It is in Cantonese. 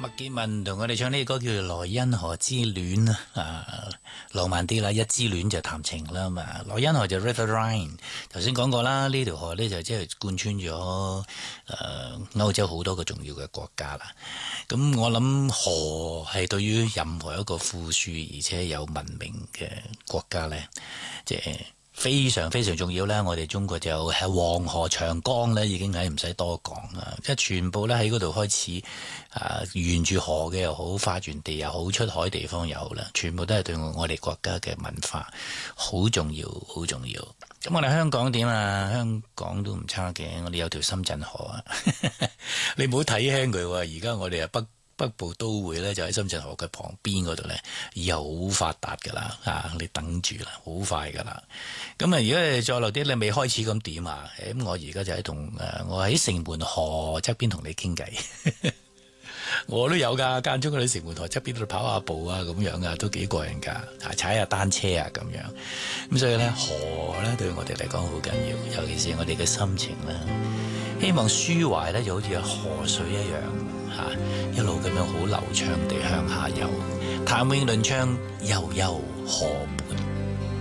麥潔文同我哋唱呢個歌叫做《萊茵河之戀》浪漫啲啦，一之戀就談情啦嘛。萊茵河就 River Rhine， 頭先講過啦，呢條河呢就即係貫穿咗歐洲好多個重要嘅國家啦。咁我諗河係對於任何一個富庶而且有文明嘅國家呢，即係非常非常重要啦。我哋中國就係黃河長江咧，已經係唔使多講啦，即係全部咧喺嗰度開始沿住河嘅又好，發源地又好，出海地方又好啦，全部都係對我哋國家嘅文化好重要，好重要。咁我哋香港點啊？香港都唔差嘅，我哋有條深圳河啊，你唔好睇輕佢喎。而家我哋北部都會咧就喺深圳河嘅旁邊嗰度咧，以後好發達噶啦，你等住啦，好快噶啦。咁啊，如果你再落啲，你未開始咁點啊？咁我而家就喺我喺城門河側邊同你傾偈，我都有噶，間中喺城門河側邊度跑下步啊，咁樣啊，都幾過癮噶，踩下單車啊，咁樣。咁所以咧，河咧對我哋嚟講好緊要，尤其是我哋嘅心情啦。希望抒懷咧就好似河水一樣一路咁樣好流暢地向下游。譚詠麟唱悠悠河畔。